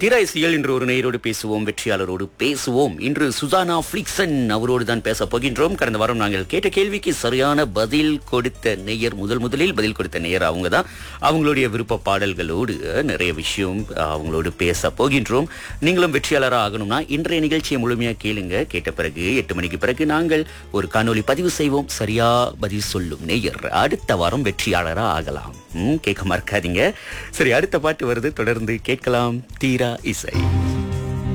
திரைசியல் இன்று ஒரு நேயரோடு பேசுவோம், வெற்றியாளரோடு பேசுவோம். இன்று சுசானா பிளிக்சன் அவரோடு தான் பேச போகின்றோம். கடந்த வாரம் நாங்கள் கேட்ட கேள்விக்கு சரியான பதில் கொடுத்த நேயர், முதலில் பதில் கொடுத்த நேயர் அவங்க தான். அவங்களுடைய விருப்ப பாடல்களோடு நிறைய விஷயம் அவங்களோடு பேச போகின்றோம். நீங்களும் வெற்றியாளராக ஆகணும்னா இன்றைய நிகழ்ச்சியை முழுமையாக கேளுங்க. கேட்ட பிறகு 8 மணிக்கு பிறகு நாங்கள் ஒரு காணொலி பதிவு செய்வோம். சரியா பதில் சொல்லும் நேயர் அடுத்த வாரம் வெற்றியாளராக ஆகலாம். கேட்க மறக்காதீங்க. சரி, அடுத்த பாட்டு வருது, தொடர்ந்து கேட்கலாம். தீரா இசை.